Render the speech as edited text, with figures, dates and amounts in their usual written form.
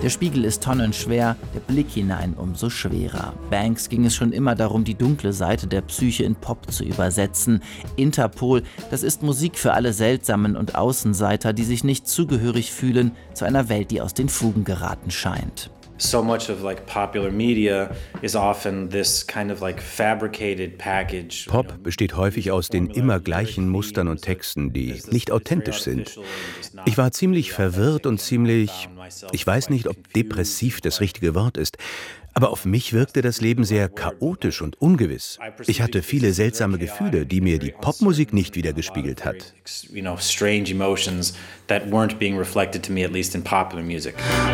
Der Spiegel ist tonnenschwer, der Blick hinein umso schwerer. Banks ging es schon immer darum, die dunkle Seite der Psyche in Pop zu übersetzen. Interpol, das ist Musik für alle Seltsamen und Außenseiter, die sich nicht zugehörig fühlen zu einer Welt, die aus den Fugen geraten scheint. So much of popular media is often this kind of fabricated package. Pop besteht häufig aus den immer gleichen Mustern und Texten, die nicht authentisch sind. Ich war ziemlich verwirrt und ich weiß nicht, ob depressiv das richtige Wort ist, aber auf mich wirkte das Leben sehr chaotisch und ungewiss. Ich hatte viele seltsame Gefühle, die mir die Popmusik nicht widergespiegelt hat. Strange emotions that weren't being reflected to me, at least in popular music.